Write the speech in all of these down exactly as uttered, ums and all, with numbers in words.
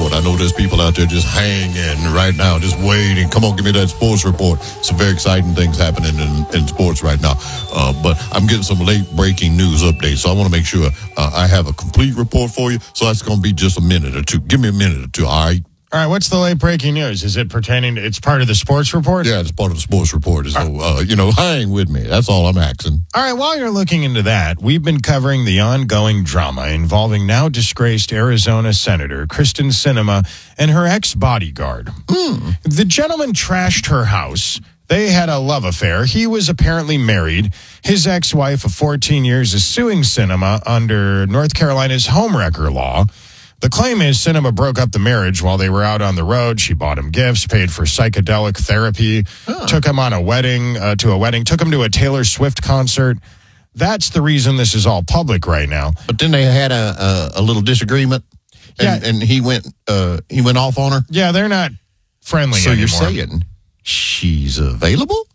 report. I know there's people out there just hanging right now, just waiting. Come on, give me that sports report. Some very exciting things happening in, in sports right now. Uh, but I'm getting some late breaking news updates, so I want to make sure uh, I have a complete report for you. So that's going to be just a minute or two. Give me a minute or two, all right? All right, what's the late breaking news? Is it pertaining to, it's part of the sports report? Yeah, it's part of the sports report. So, uh, you know, hang with me. That's all I'm asking. All right, while you're looking into that, we've been covering the ongoing drama involving now disgraced Arizona Senator Kristen Sinema and her ex-bodyguard. Mm. The gentleman trashed her house. They had a love affair. He was apparently married. His ex-wife of fourteen years is suing Sinema under North Carolina's homewrecker law. The claim is Sinema broke up the marriage while they were out on the road. She bought him gifts, paid for psychedelic therapy, huh. took him on a wedding, uh, to a wedding, took him to a Taylor Swift concert. That's the reason this is all public right now. But then they had a a, a little disagreement, and, yeah. and he went uh, he went off on her. Yeah, they're not friendly so anymore. So you're saying she's available?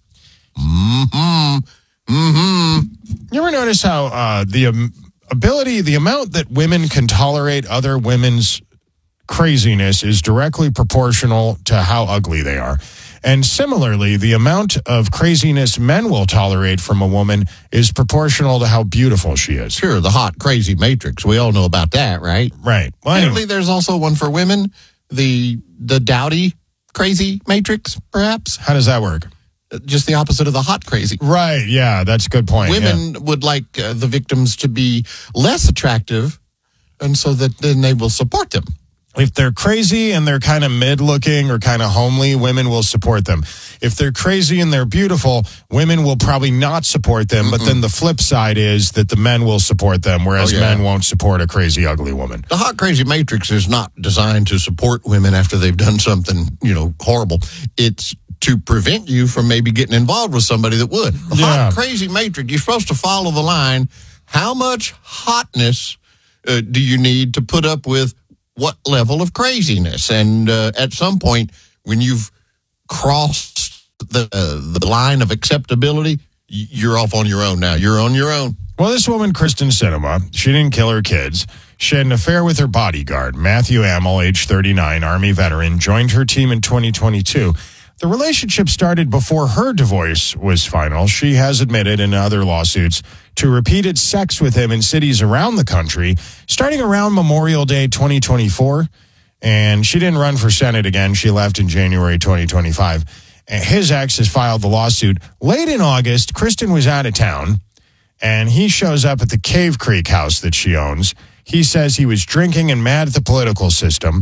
Mm-hmm. Mm-hmm. You ever notice how uh, the um, ability, the amount that women can tolerate other women's craziness is directly proportional to how ugly they are. And similarly, the amount of craziness men will tolerate from a woman is proportional to how beautiful she is. Sure, the hot, crazy matrix. We all know about that, right? Right. Well, Apparently, there's also one for women, the the dowdy crazy matrix, perhaps. How does that work? Just the opposite of the hot crazy. Right, yeah, that's a good point. Women yeah. would like uh, the victims to be less attractive, and so that then they will support them. If they're crazy and they're kind of mid-looking or kind of homely, women will support them. If they're crazy and they're beautiful, women will probably not support them. Mm-mm. But then the flip side is that the men will support them, whereas oh, yeah. men won't support a crazy, ugly woman. The hot, crazy matrix is not designed to support women after they've done something, you know, horrible. It's to prevent you from maybe getting involved with somebody that would. The yeah. hot, crazy matrix, you're supposed to follow the line. How much hotness uh, do you need to put up with what level of craziness? And uh, at some point, when you've crossed the uh, the line of acceptability, you're off on your own now. You're on your own. Well, this woman, Kristen Sinema, she didn't kill her kids. She had an affair with her bodyguard. Matthew Amel, age thirty-nine, Army veteran, joined her team in twenty twenty-two. The relationship started before her divorce was final. She has admitted in other lawsuits to repeated sex with him in cities around the country, starting around Memorial Day twenty twenty-four. And she didn't run for Senate again. She left in January twenty twenty-five. And his ex has filed the lawsuit. Late in August, Kristen was out of town, and he shows up at the Cave Creek house that she owns. He says he was drinking and mad at the political system.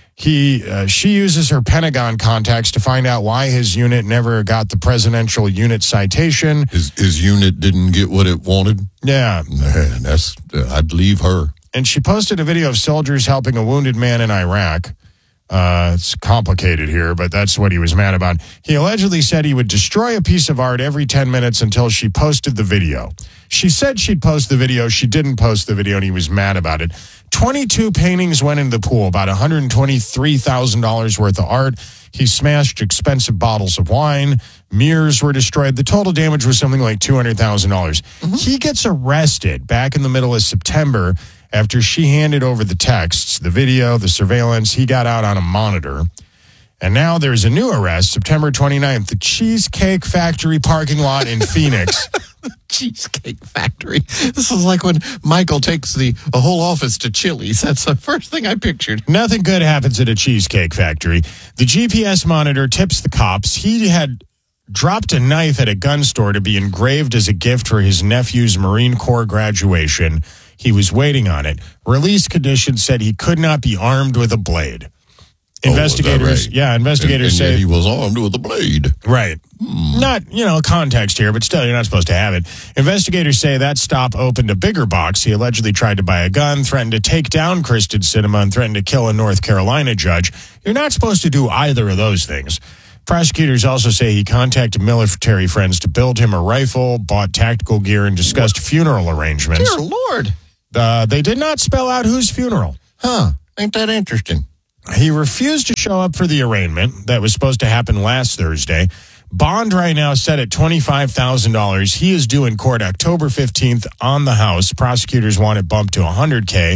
He, uh, she uses her Pentagon contacts to find out why his unit never got the presidential unit citation. His his unit didn't get what it wanted? Yeah. Man, that's, uh, I'd leave her. And she posted a video of soldiers helping a wounded man in Iraq. Uh, it's complicated here, but that's what he was mad about. He allegedly said he would destroy a piece of art every ten minutes until she posted the video. She said she'd post the video. She didn't post the video, and he was mad about it. twenty-two paintings went in the pool, about one hundred twenty-three thousand dollars worth of art. He smashed expensive bottles of wine. Mirrors were destroyed. The total damage was something like two hundred thousand dollars. Mm-hmm. He gets arrested back in the middle of September after she handed over the texts, the video, the surveillance. He got out on a monitor. And now there's a new arrest, September twenty-ninth, the Cheesecake Factory parking lot in Phoenix. Cheesecake Factory. This is like when Michael takes the a whole office to Chili's. That's the first thing I pictured. Nothing good happens at a Cheesecake Factory. The G P S monitor tips the cops. He had dropped a knife at a gun store to be engraved as a gift for his nephew's Marine Corps graduation. He was waiting on it. Release conditions said he could not be armed with a blade. Investigators, oh, right? yeah, investigators and, and say he was armed with a blade. Right. Hmm. Not, you know, context here, but still, you're not supposed to have it. Investigators say that stop opened a bigger box. He allegedly tried to buy a gun, threatened to take down Kristen Sinema, and threatened to kill a North Carolina judge. You're not supposed to do either of those things. Prosecutors also say he contacted military friends to build him a rifle, bought tactical gear, and discussed funeral arrangements. Dear Lord. Uh, they did not spell out whose funeral. Huh. Ain't that interesting? He refused to show up for the arraignment that was supposed to happen last Thursday. Bond right now set at twenty-five thousand dollars. He is due in court October fifteenth on the house. Prosecutors want it bumped to one hundred K.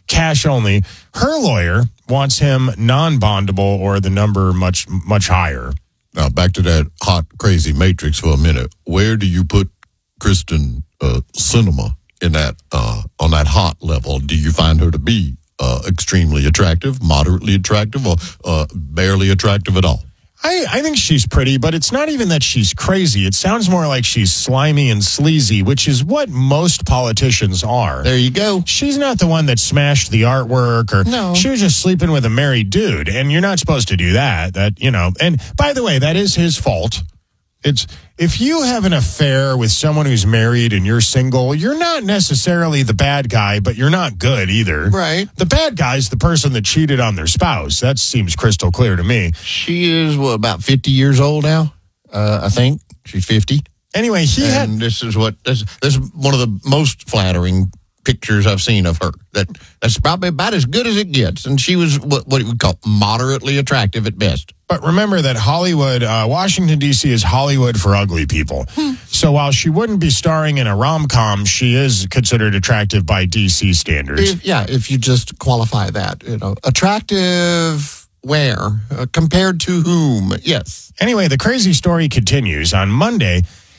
cash only. Her lawyer wants him non-bondable or the number much, much higher. Now, back to that hot, crazy Matrix for a minute. Where do you put Kristen uh, Sinema in that uh, on that hot level? Do you find her to be uh, extremely attractive, moderately attractive, or uh, barely attractive at all? I, I think she's pretty, but it's not even that she's crazy. It sounds more like she's slimy and sleazy, which is what most politicians are. There you go. She's not the one that smashed the artwork, or No. she was just sleeping with a married dude, and you're not supposed to do that. That, you know, and by the way, that is his fault. It's if you have an affair with someone who's married and you're single, you're not necessarily the bad guy, but you're not good either. Right. The bad guy's the person that cheated on their spouse. That seems crystal clear to me. She is, what, about fifty years old now? Uh, I think. She's fifty. Anyway, he had... And this is what, this, this is one of the most flattering pictures I've seen of her. That That's probably about as good as it gets. And she was what, what we call moderately attractive at best. But remember that Hollywood, uh, Washington, D C is Hollywood for ugly people. Hmm. So while she wouldn't be starring in a rom-com, she is considered attractive by D C standards. If, yeah, if you just qualify that. You know, attractive where? Uh, compared to whom? Yes. Anyway, the crazy story continues. On Monday,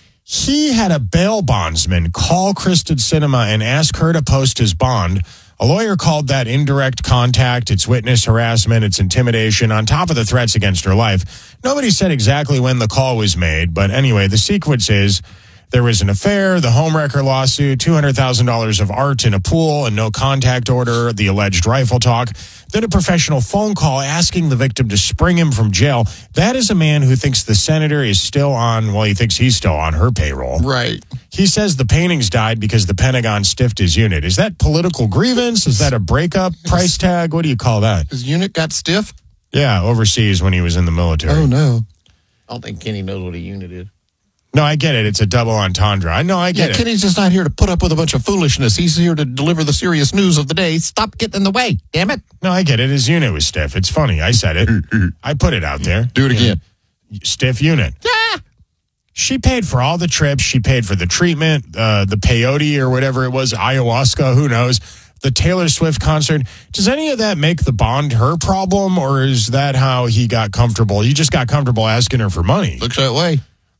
he had a bail bondsman call Kristen Sinema and ask her to post his bond. A lawyer called that indirect contact, it's witness harassment, it's intimidation, on top of the threats against her life. Nobody said exactly when the call was made, but anyway, the sequence is there was an affair, the homewrecker lawsuit, two hundred thousand dollars of art in a pool, a no contact order, the alleged rifle talk, then a professional phone call asking the victim to spring him from jail. That is a man who thinks the senator is still on, well, he thinks he's still on her payroll. Right. He says the paintings died because the Pentagon stiffed his unit. Is that political grievance? Is that a breakup price tag? What do you call that? His unit got stiff? Yeah, overseas when he was in the military. Oh, no. I don't think Kenny knows what a unit is. No, I get it. It's a double entendre. I know, I get yeah, it. Kenny's just not here to put up with a bunch of foolishness. He's here to deliver the serious news of the day. Stop getting in the way, damn it. No, I get it. His unit was stiff. It's funny. I said it. I put it out there. Do it again. Stiff unit. Yeah. She paid for all the trips. She paid for the treatment, uh, the peyote or whatever it was, ayahuasca, who knows, the Taylor Swift concert. Does any of that make the bond her problem, or is that how he got comfortable? He just got comfortable asking her for money. Looks that way.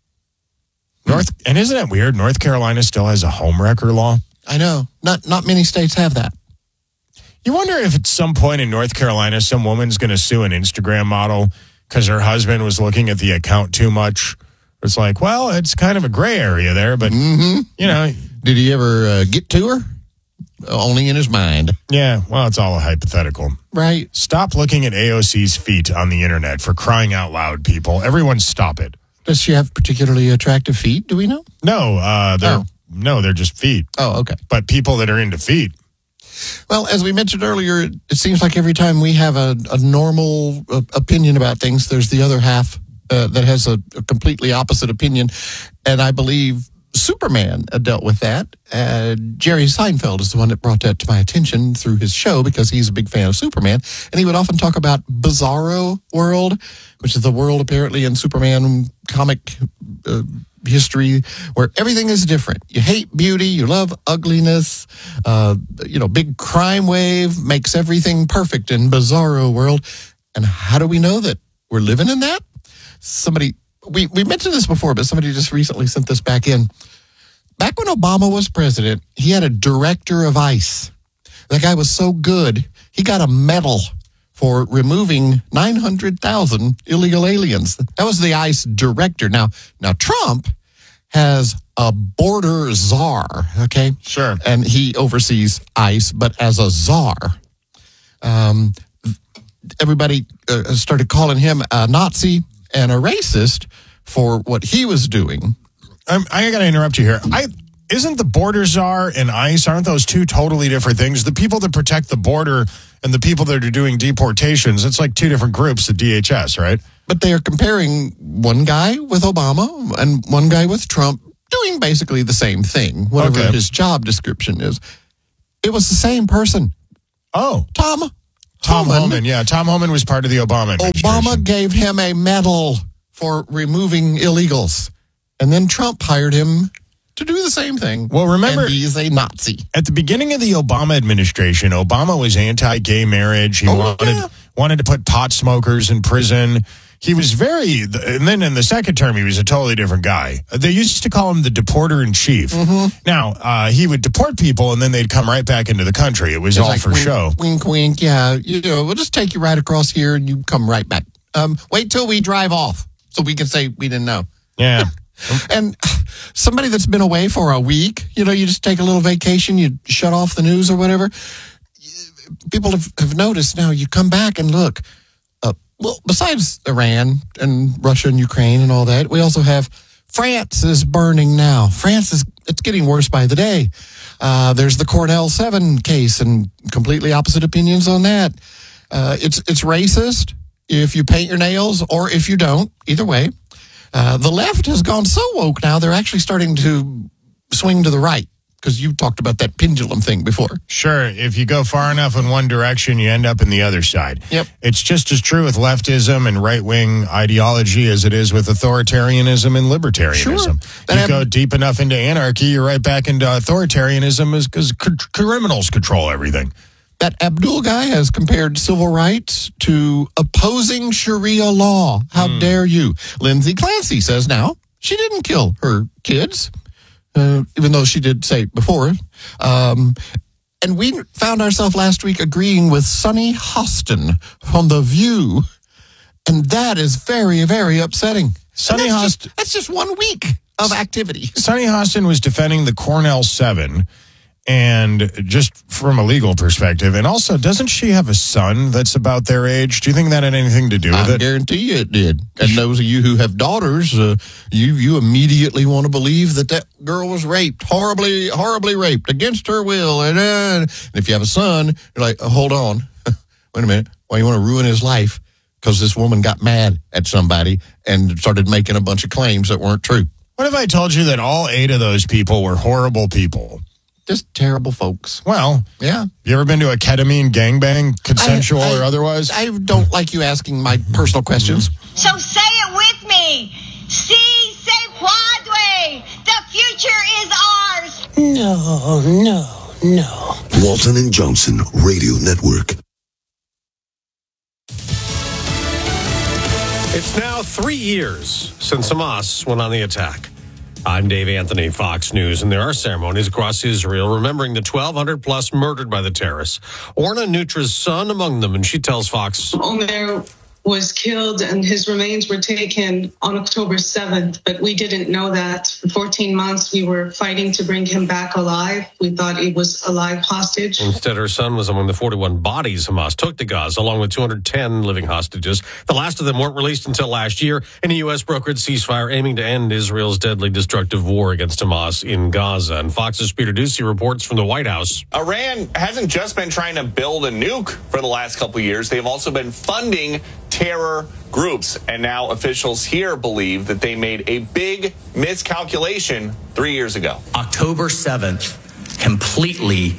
North and isn't that weird? North Carolina still has a homewrecker law. I know. Not not many states have that. You wonder if at some point in North Carolina, some woman's going to sue an Instagram model because her husband was looking at the account too much. It's like, well, it's kind of a gray area there, but mm-hmm. you know, did he ever uh, get to her? Only in his mind. Yeah, well, it's all a hypothetical. Right. Stop looking at A O C's feet on the internet, for crying out loud, people. Everyone stop it. Does she have particularly attractive feet? Do we know? No, uh, they're, oh. no, they're just feet. Oh, okay. But people that are into feet. Well, as we mentioned earlier, it, it seems like every time we have a, a normal uh, opinion about things, there's the other half uh, that has a, a completely opposite opinion. And I believe Superman uh, dealt with that. Uh, Jerry Seinfeld is the one that brought that to my attention through his show because he's a big fan of Superman. And he would often talk about Bizarro World, which is the world apparently in Superman comic uh, history where everything is different. You hate beauty, you love ugliness, uh, you know, big crime wave makes everything perfect in Bizarro World. And how do we know that we're living in that? Somebody... We we mentioned this before, but somebody just recently sent this back in. Back when Obama was president, he had a director of ICE. That guy was so good, he got a medal for removing nine hundred thousand illegal aliens. That was the ICE director. Now, now Trump has a border czar, okay? Sure. And he oversees ICE, but as a czar. Um, everybody uh, started calling him a Nazi and a racist for what he was doing. I'm, I got to interrupt you here. I isn't the border czar and ICE, aren't those two totally different things? The people that protect the border and the people that are doing deportations, it's like two different groups at D H S, right? But they are comparing one guy with Obama and one guy with Trump doing basically the same thing, whatever Okay. his job description is. It was the same person. Oh. Tom Tom Homan. Homan, yeah. Tom Homan was part of the Obama administration. Obama gave him a medal for removing illegals. And then Trump hired him to do the same thing. Well, remember, and he is a Nazi. At the beginning of the Obama administration, Obama was anti-gay marriage. He Oh, wanted yeah. wanted to put pot smokers in prison. He was very, and then in the second term, he was a totally different guy. They used to call him the deporter in chief. Mm-hmm. Now, uh, he would deport people, and then they'd come right back into the country. It was It's all like for wink, show. Wink, wink. Yeah, you know, we'll just take you right across here, and you come right back. Um, wait till we drive off, so we can say we didn't know. Yeah. And somebody that's been away for a week, you know, you just take a little vacation, you shut off the news or whatever. People have, have noticed now. You come back and look. Uh, well, besides Iran and Russia and Ukraine and all that, we also have France is burning now. France is it's getting worse by the day. Uh, there's the Cornell seven case and completely opposite opinions on that. Uh, it's it's racist if you paint your nails or if you don't. Either way, uh, the left has gone so woke now they're actually starting to swing to the right. Because you talked about that pendulum thing before. Sure. If you go far enough in one direction, you end up in the other side. Yep. It's just as true with leftism and right-wing ideology as it is with authoritarianism and libertarianism. Sure. You That go happened- deep enough into anarchy, you're right back into authoritarianism because criminals control everything. That Abdul guy has compared civil rights to opposing Sharia law. How Hmm. dare you? Lindsay Clancy says now she didn't kill her kids. Uh, even though she did say before. Um, and we found ourselves last week agreeing with Sonny Hostin from The View. And that is very, very upsetting. Sonny And that's, Host- just, that's just one week of activity. Sonny Hostin was defending the Cornell seven, and just from a legal perspective, and also, doesn't she have a son that's about their age? Do you think that had anything to do with I it? guarantee you it did. And those of you who have daughters, uh, you you immediately want to believe that that girl was raped, horribly, horribly raped against her will. And, uh, and if you have a son, you're like, oh, hold on, wait a minute, why you want to ruin his life? Because this woman got mad at somebody and started making a bunch of claims that weren't true. What if I told you that all eight of those people were horrible people? Just terrible folks. Well, Yeah. you ever been to a ketamine gangbang, consensual I- I- or otherwise? I don't like you asking my personal questions. So say it with me. Si se puede. The future is ours. No, no, no. Walton and Johnson Radio Network. It's now three years since Hamas went on the attack. I'm Dave Anthony, Fox News, and there are ceremonies across Israel remembering the twelve hundred plus murdered by the terrorists. Orna Nutra's son among them, and she tells Fox. Omer was killed and his remains were taken on October seventh, but we didn't know that. For fourteen months, we were fighting to bring him back alive. We thought he was a live hostage. Instead, her son was among the forty-one bodies Hamas took to Gaza, along with two hundred ten living hostages. The last of them weren't released until last year in a U S brokered ceasefire aiming to end Israel's deadly destructive war against Hamas in Gaza. And Fox's Peter Ducey reports from the White House. Iran hasn't just been trying to build a nuke for the last couple of years. They've also been funding terror groups. And now officials here believe that they made a big miscalculation three years ago. October seventh completely,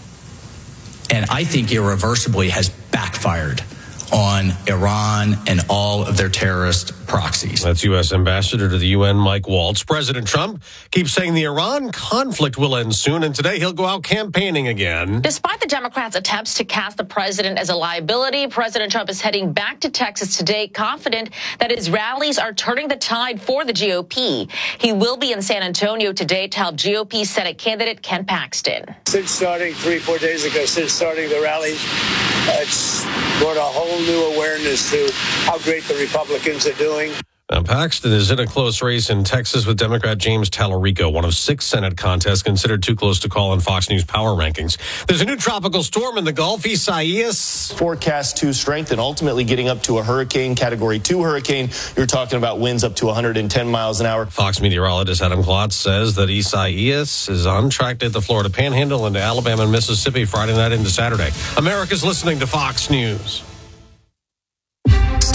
and I think irreversibly, has backfired on Iran and all of their terrorist proxies. That's U S Ambassador to the U N, Mike Waltz. President Trump keeps saying the Iran conflict will end soon, and today he'll go out campaigning again. Despite the Democrats' attempts to cast the president as a liability, President Trump is heading back to Texas today, confident that his rallies are turning the tide for the G O P. He will be in San Antonio today to help G O P Senate candidate Ken Paxton. Since starting three, four days ago, since starting the rally, uh, it's brought a whole new awareness to how great the Republicans are doing. Now, Paxton is in a close race in Texas with Democrat James Tallarico, one of six Senate contests considered too close to call in Fox News power rankings. There's a new tropical storm in the Gulf, Isaias. Forecast to strengthen, ultimately getting up to a hurricane, category two hurricane. You're talking about winds up to one hundred ten miles an hour. Fox meteorologist Adam Klotz says that Isaias is on track to hit the Florida Panhandle into Alabama and Mississippi Friday night into Saturday. America's listening to Fox News. Stay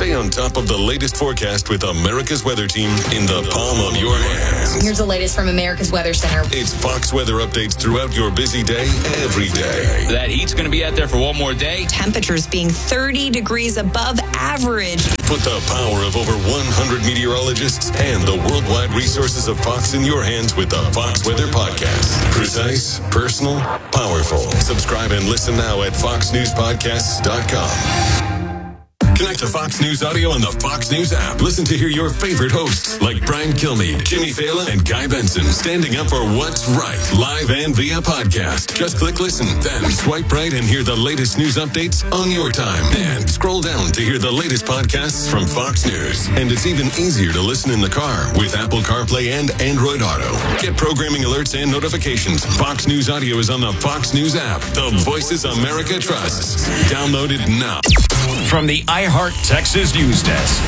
Stay on top of the latest forecast with America's Weather Team in the palm of your hands. Here's the latest from America's Weather Center. It's Fox weather updates throughout your busy day, every day. That heat's going to be out there for one more day. Temperatures being thirty degrees above average. Put the power of over one hundred meteorologists and the worldwide resources of Fox in your hands with the Fox Weather Podcast. Precise, personal, powerful. Subscribe and listen now at fox news podcasts dot com. Connect to Fox News Audio on the Fox News app. Listen to hear your favorite hosts like Brian Kilmeade, Jimmy Fallon, and Guy Benson standing up for what's right, live and via podcast. Just click listen, then swipe right and hear the latest news updates on your time. And scroll down to hear the latest podcasts from Fox News. And it's even easier to listen in the car with Apple CarPlay and Android Auto. Get programming alerts and notifications. Fox News Audio is on the Fox News app. The voices America trusts. Download it now. From the iHeart Texas News Desk.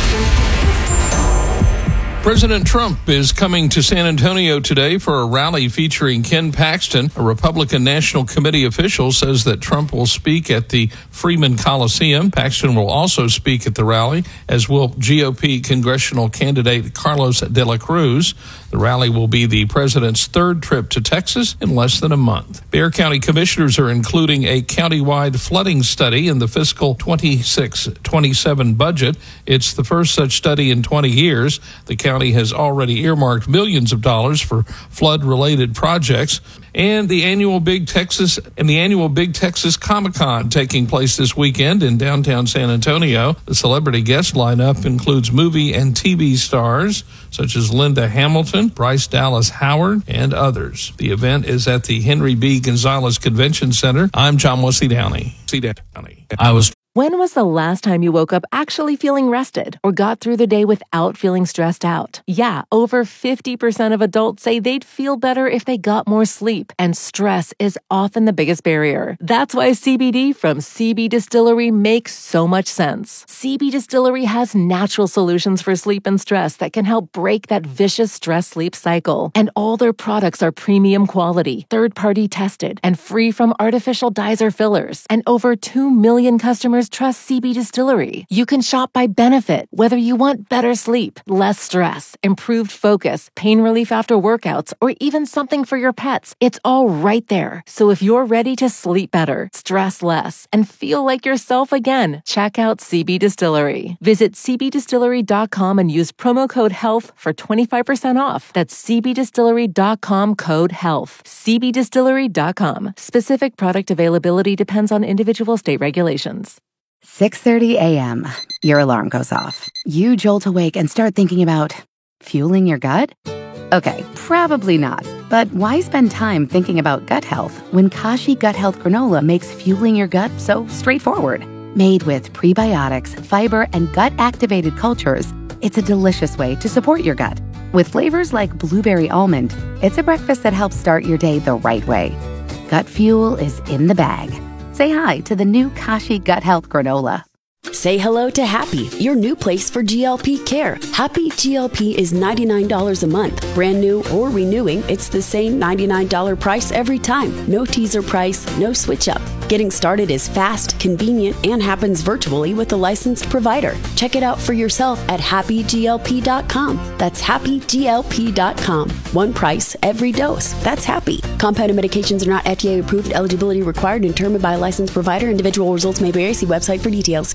President Trump is coming to San Antonio today for a rally featuring Ken Paxton. A Republican National Committee official says that Trump will speak at the Freeman Coliseum. Paxton will also speak at the rally, as will G O P congressional candidate Carlos de la Cruz. The rally will be the president's third trip to Texas in less than a month. Bexar County commissioners are including a countywide flooding study in the fiscal twenty-six twenty-seven budget. It's the first such study in twenty years. The county has already earmarked millions of dollars for flood-related projects. And the annual Big Texas and the annual Big Texas Comic-Con taking place this weekend in downtown San Antonio. The celebrity guest lineup includes movie and T V stars such as Linda Hamilton, Bryce Dallas Howard, and others. The event is at the Henry B. Gonzalez Convention Center. I'm John Wesley Downey. C. Downey. I was. When was the last time you woke up actually feeling rested or got through the day without feeling stressed out? Yeah, over fifty percent of adults say they'd feel better if they got more sleep, and stress is often the biggest barrier. That's why C B D from C B Distillery makes so much sense. C B Distillery has natural solutions for sleep and stress that can help break that vicious stress-sleep cycle. And all their products are premium quality, third-party tested, and free from artificial dyes or fillers. And over two million customers trust C B Distillery. You can shop by benefit, whether you want better sleep, less stress, improved focus, pain relief after workouts, or even something for your pets. It's all right there. So if you're ready to sleep better, stress less, and feel like yourself again, check out C B Distillery. Visit c b distillery dot com and use promo code HEALTH for twenty-five percent off. That's c b distillery dot com code HEALTH. c b distillery dot com. Specific product availability depends on individual state regulations. six thirty a.m. Your alarm goes off. You jolt awake and start thinking about fueling your gut? Okay, probably not. But why spend time thinking about gut health when Kashi Gut Health Granola makes fueling your gut so straightforward? Made with prebiotics, fiber, and gut-activated cultures, it's a delicious way to support your gut. With flavors like blueberry almond, it's a breakfast that helps start your day the right way. Gut fuel is in the bag. Say hi to the new Kashi Gut Health Granola. Say hello to Happy, your new place for G L P care. Happy G L P is ninety-nine dollars a month. Brand new or renewing, it's the same ninety-nine dollars price every time. No teaser price, no switch up. Getting started is fast, convenient, and happens virtually with a licensed provider. Check it out for yourself at happy g l p dot com. That's happy g l p dot com. One price, every dose. That's Happy. Compounded medications are not F D A approved. Eligibility required and determined by a licensed provider. Individual results may vary. See website for details.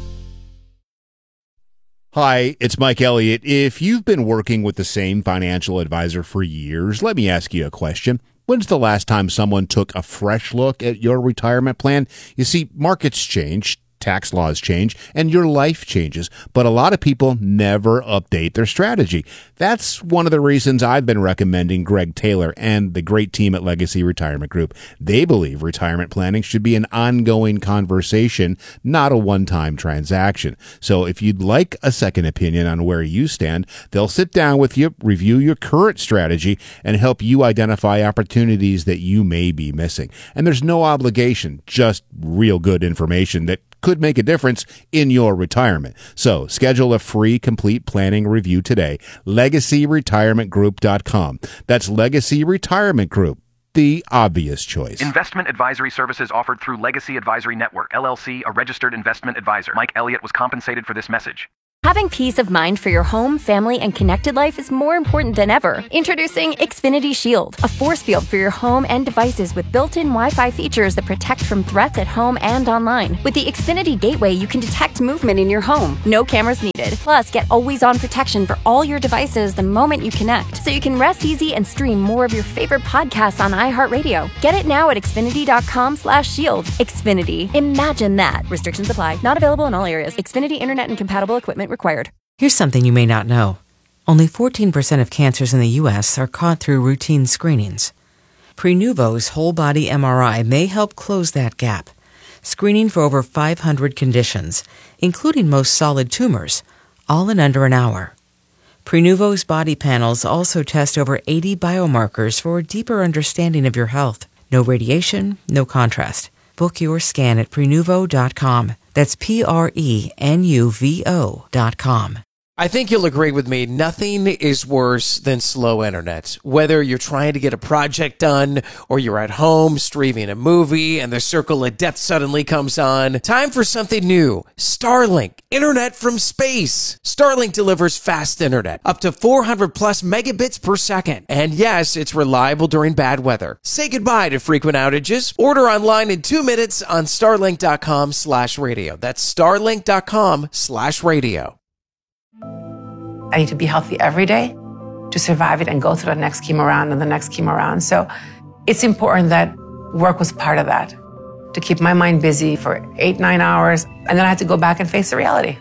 Hi, it's Mike Elliott. If you've been working with the same financial advisor for years, let me ask you a question. When's the last time someone took a fresh look at your retirement plan? You see, markets change, tax laws change, and your life changes, but a lot of people never update their strategy. That's one of the reasons I've been recommending Greg Taylor and the great team at Legacy Retirement Group. They believe retirement planning should be an ongoing conversation, not a one-time transaction. So if you'd like a second opinion on where you stand, they'll sit down with you, review your current strategy, and help you identify opportunities that you may be missing. And there's no obligation, just real good information that could make a difference in your retirement. So schedule a free complete planning review today. legacy retirement group dot com. That's Legacy Retirement Group the obvious choice. Investment advisory services offered through Legacy Advisory Network, L L C, a registered investment advisor. Mike Elliott was compensated for this message. Having peace of mind for your home, family, and connected life is more important than ever. Introducing Xfinity Shield, a force field for your home and devices with built-in Wi-Fi features that protect from threats at home and online. With the Xfinity Gateway, you can detect movement in your home. No cameras needed. Plus, get always-on protection for all your devices the moment you connect, so you can rest easy and stream more of your favorite podcasts on iHeartRadio. Get it now at Xfinity.com slash shield. Xfinity. Imagine that. Restrictions apply. Not available in all areas. Xfinity Internet and compatible equipment required. Here's something you may not know. Only fourteen percent of cancers in the U S are caught through routine screenings. Prenuvo's whole-body M R I may help close that gap, screening for over five hundred conditions, including most solid tumors, all in under an hour. Prenuvo's body panels also test over eighty biomarkers for a deeper understanding of your health. No radiation, no contrast. Book your scan at Prenuvo dot com. That's P R E N U V O dot com. I think you'll agree with me. Nothing is worse than slow internet. Whether you're trying to get a project done or you're at home streaming a movie and the circle of death suddenly comes on, time for something new. Starlink, internet from space. Starlink delivers fast internet, up to four hundred plus megabits per second. And yes, it's reliable during bad weather. Say goodbye to frequent outages. Order online in two minutes on starlink.com slash radio. That's starlink.com slash radio. I need to be healthy every day to survive it and go through the next chemo round and the next chemo round. So it's important that work was part of that, to keep my mind busy for eight, nine hours. And then I had to go back and face the reality.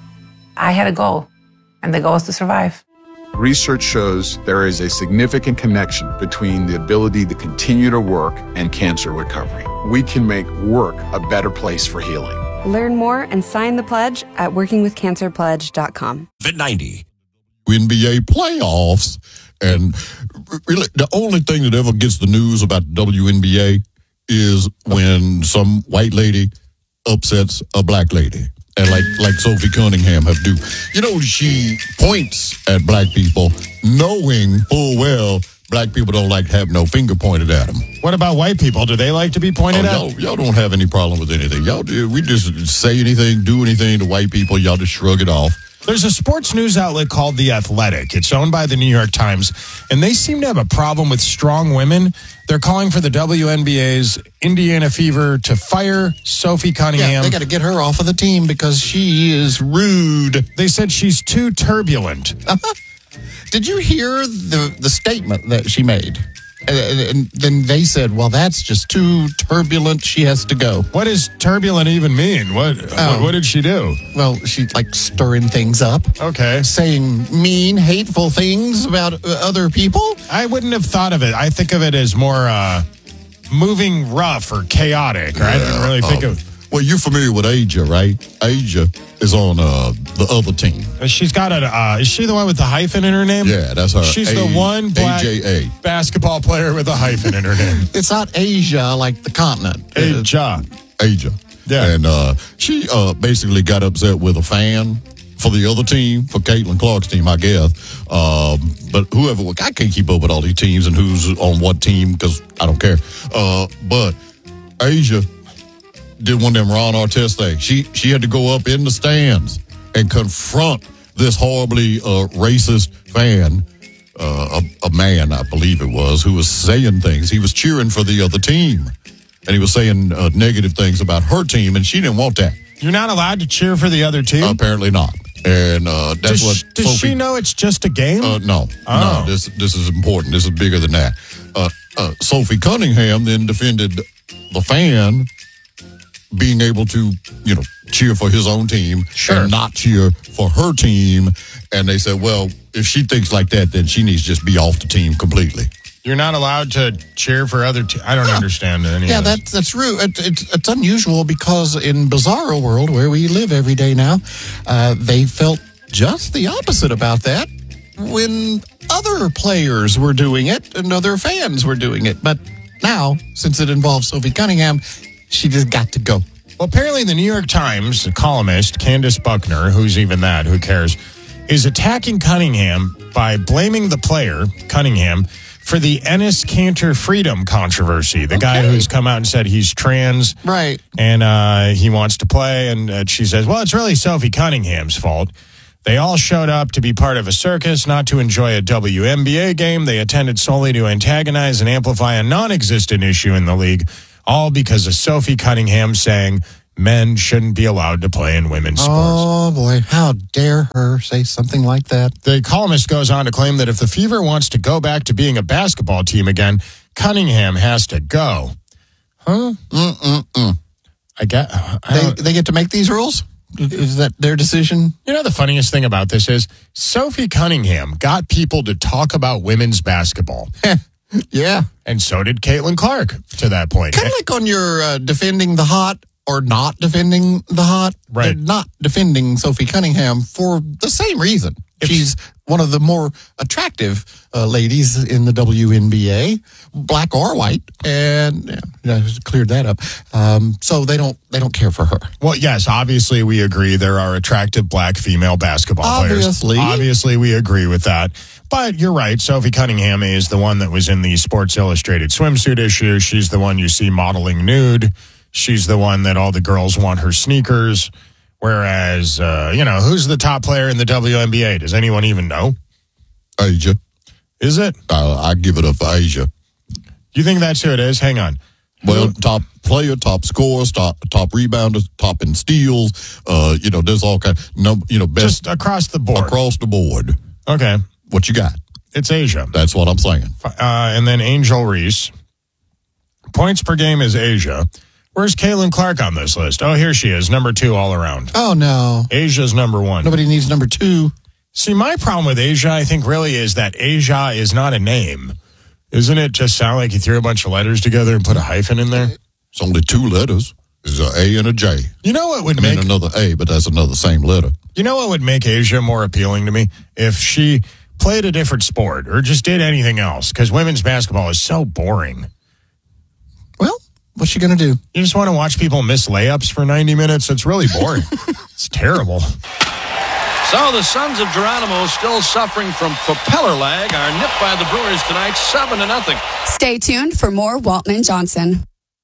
I had a goal, and the goal was to survive. Research shows there is a significant connection between the ability to continue to work and cancer recovery. We can make work a better place for healing. Learn more and sign the pledge at working with cancer pledge dot com. Vid ninety. N B A playoffs, and really the only thing that ever gets the news about the W N B A is when some white lady upsets a black lady. And like like Sophie Cunningham have do. You know, she points at black people knowing full well black people don't like to have no finger pointed at them. What about white people? Do they like to be pointed oh, at? Y'all, y'all don't have any problem with anything. Y'all do. We just say anything, do anything to white people. Y'all just shrug it off. There's a sports news outlet called The Athletic. It's owned by the New York Times, and they seem to have a problem with strong women. They're calling for the W N B A's Indiana Fever to fire Sophie Cunningham. Yeah, they got to get her off of the team because she is rude. They said she's too turbulent. Did you hear the, the statement that she made? And, and then they said, well, that's just too turbulent. She has to go. What does turbulent even mean? What, oh. what what did she do? Well, she like stirring things up. Okay. Saying mean, hateful things about uh, other people. I wouldn't have thought of it. I think of it as more uh, moving rough or chaotic. Or yeah, I didn't really think um, of... Well, you're familiar with Aja, right? Aja is on uh, the other team. She's got a. Uh, is she the one with the hyphen in her name? Yeah, that's her. She's a- the one black A J A basketball player with a hyphen in her name. It's not Asia like the continent. Aja. Aja. Yeah. And uh, she uh, basically got upset with a fan for the other team, for Caitlin Clark's team, I guess. Um, but whoever, I can't keep up with all these teams and who's on what team because I don't care. Uh, but Aja did one of them Ron Artest things. She she had to go up in the stands and confront this horribly uh, racist fan, uh, a, a man, I believe it was, who was saying things. He was cheering for the other team, and he was saying uh, negative things about her team, and she didn't want that. You're not allowed to cheer for the other team? Apparently not. And uh, that's does, what. Does Sophie, she know it's just a game? Uh, no, oh. no. This this is important. This is bigger than that. Uh, uh, Sophie Cunningham then defended the fan being able to, you know, cheer for his own team sure. and not cheer for her team. And they said, well, if she thinks like that, then she needs to just be off the team completely. You're not allowed to cheer for other teams. I don't yeah. understand any yeah, of that. that's true. It, it's, it's unusual because in Bizarro World, where we live every day now, uh, they felt just the opposite about that when other players were doing it and other fans were doing it. But now, since it involves Sophie Cunningham, she just got to go. Well, apparently the New York Times columnist, Candace Buckner, who's even that, who cares, is attacking Cunningham by blaming the player, Cunningham, for the Enes Kanter freedom controversy. The okay. guy who's come out and said he's trans. Right. And uh, he wants to play. And uh, she says, well, it's really Sophie Cunningham's fault. They all showed up to be part of a circus, not to enjoy a W N B A game. They attended solely to antagonize and amplify a non-existent issue in the league, all because of Sophie Cunningham saying men shouldn't be allowed to play in women's sports. Oh, boy. How dare her say something like that? The columnist goes on to claim that if the Fever wants to go back to being a basketball team again, Cunningham has to go. Huh? Mm-mm-mm. I get, I they, they get to make these rules? Is that their decision? You know, the funniest thing about this is Sophie Cunningham got people to talk about women's basketball. Yeah. And so did Caitlin Clark to that point. Kind of like on your uh, defending the hot or not defending the hot. Right. They're not defending Sophie Cunningham for the same reason. It's, She's one of the more attractive uh, ladies in the W N B A, black or white, and yeah, yeah, cleared that up. Um, so they don't they don't care for her. Well, yes, obviously we agree there are attractive black female basketball obviously. players. Obviously, we agree with that. But you're right, Sophie Cunningham is the one that was in the Sports Illustrated swimsuit issue. She's the one you see modeling nude. She's the one that all the girls want her sneakers. Whereas, uh, you know, who's the top player in the W N B A? Does anyone even know? Asia. Is it? Uh, I give it up for Asia. You think that's who it is? Hang on. Well, top player, top scorers, top top rebounders, top in steals. Uh, you know, there's all kind. No, you know, best just across the board. Across the board. Okay, what you got? It's Asia. That's what I'm saying. Uh, and then Angel Reese. Points per game is Asia. Where's Caitlin Clark on this list? Oh, here she is, number two all around. Oh, no. Asia's number one. Nobody needs number two. See, my problem with Asia, I think, really is that Asia is not a name. Isn't it just sound like you threw a bunch of letters together and put a hyphen in there? It's only two letters. There's an A and a J. You know what would I make... mean, another A, but that's another same letter. You know what would make Asia more appealing to me? If she played a different sport or just did anything else, because women's basketball is so boring. Well, what's she going to do? You just want to watch people miss layups for ninety minutes? It's really boring. It's terrible. So the Sons of Geronimo still suffering from propeller lag are nipped by the Brewers tonight, seven to nothing. Stay tuned for more Walton and Johnson.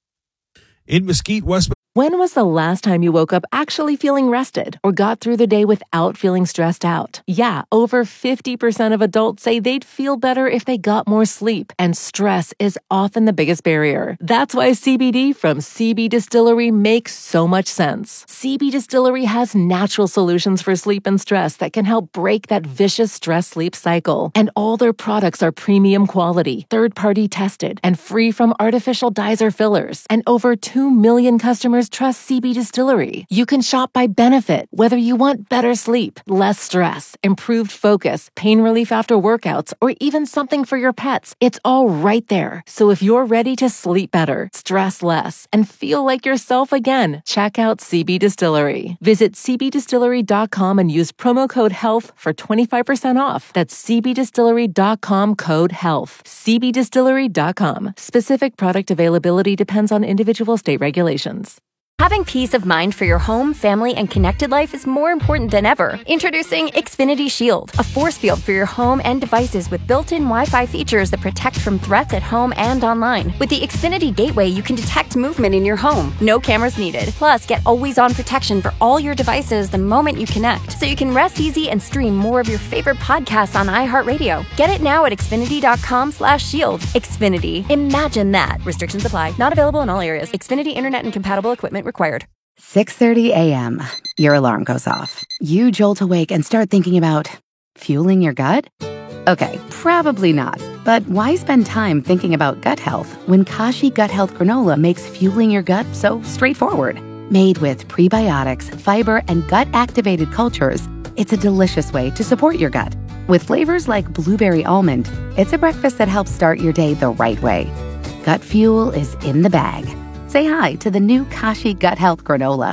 In Mesquite, West. When was the last time you woke up actually feeling rested or got through the day without feeling stressed out? Yeah, over fifty percent of adults say they'd feel better if they got more sleep, and stress is often the biggest barrier. That's why C B D from C B Distillery makes so much sense. C B Distillery has natural solutions for sleep and stress that can help break that vicious stress-sleep cycle. And all their products are premium quality, third-party tested, and free from artificial dyes or fillers. And over two million customers trust C B Distillery. You can shop by benefit, whether you want better sleep, less stress, improved focus, pain relief after workouts, or even something for your pets. It's all right there. So if you're ready to sleep better, stress less, and feel like yourself again, check out C B Distillery. Visit c b distillery dot com and use promo code HEALTH for twenty-five percent off. That's c b distillery dot com code HEALTH. c b distillery dot com. Specific product availability depends on individual state regulations. Having peace of mind for your home, family, and connected life is more important than ever. Introducing Xfinity Shield, a force field for your home and devices with built-in Wi-Fi features that protect from threats at home and online. With the Xfinity Gateway, you can detect movement in your home. No cameras needed. Plus, get always-on protection for all your devices the moment you connect, so you can rest easy and stream more of your favorite podcasts on iHeartRadio. Get it now at xfinity dot com slash shield. Xfinity. Imagine that. Restrictions apply. Not available in all areas. Xfinity Internet and compatible equipment required. six thirty a.m. Your alarm goes off. You jolt awake and start thinking about fueling your gut? Okay, probably not. But why spend time thinking about gut health when Kashi Gut Health Granola makes fueling your gut so straightforward? Made with prebiotics, fiber, and gut-activated cultures, it's a delicious way to support your gut. With flavors like blueberry almond, it's a breakfast that helps start your day the right way. Gut fuel is in the bag. Say hi to the new Kashi Gut Health Granola.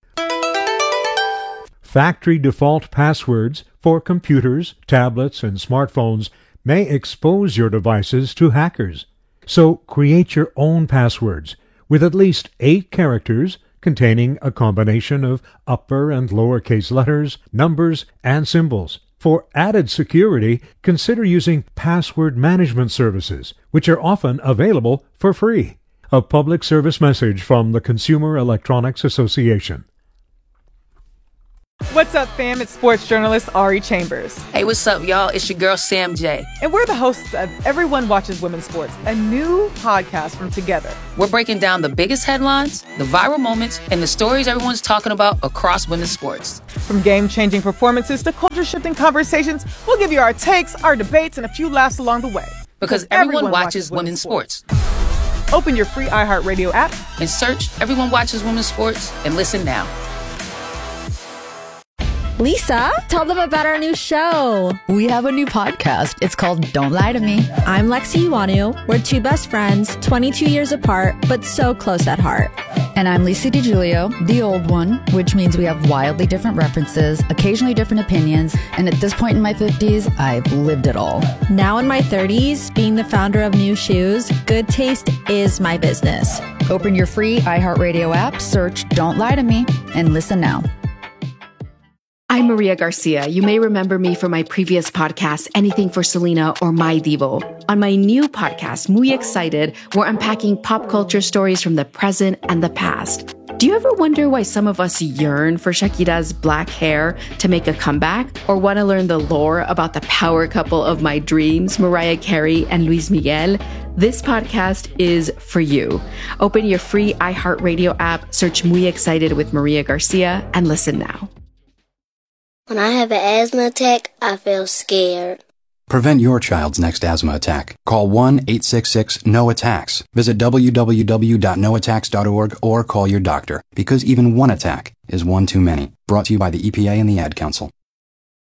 Factory default passwords for computers, tablets, and smartphones may expose your devices to hackers. So create your own passwords with at least eight characters containing a combination of upper and lowercase letters, numbers, and symbols. For added security, consider using password management services, which are often available for free. A public service message from the Consumer Electronics Association. What's up, fam? It's sports journalist Ari Chambers. Hey, what's up, y'all? It's your girl, Sam J. And we're the hosts of Everyone Watches Women's Sports, a new podcast from Together. We're breaking down the biggest headlines, the viral moments, and the stories everyone's talking about across women's sports. From game-changing performances to culture-shifting conversations, we'll give you our takes, our debates, and a few laughs along the way. Because, because everyone, everyone watches, watches women's sports. sports. Open your free iHeartRadio app and search Everyone Watches Women's Sports and listen now. Lisa, tell them about our new show. We have a new podcast. It's called Don't Lie to Me. I'm Lexi Iwanu. We're two best friends, twenty-two years apart, but so close at heart. And I'm Lisa DiGiulio, the old one, which means we have wildly different references, occasionally different opinions, and at this point in my fifties, I've lived it all. Now in my thirties, being the founder of New Shoes, good taste is my business. Open your free iHeartRadio app, search Don't Lie to Me, and listen now. I'm Maria Garcia. You may remember me from my previous podcast, Anything for Selena or My Divo. On my new podcast, Muy Excited, we're unpacking pop culture stories from the present and the past. Do you ever wonder why some of us yearn for Shakira's black hair to make a comeback? Or want to learn the lore about the power couple of my dreams, Mariah Carey and Luis Miguel? This podcast is for you. Open your free iHeartRadio app, search Muy Excited with Maria Garcia, and listen now. When I have an asthma attack, I feel scared. Prevent your child's next asthma attack. Call one eight six six N O attacks. Visit w w w dot no attacks dot org or call your doctor, because even one attack is one too many. Brought to you by the E P A and the Ad Council.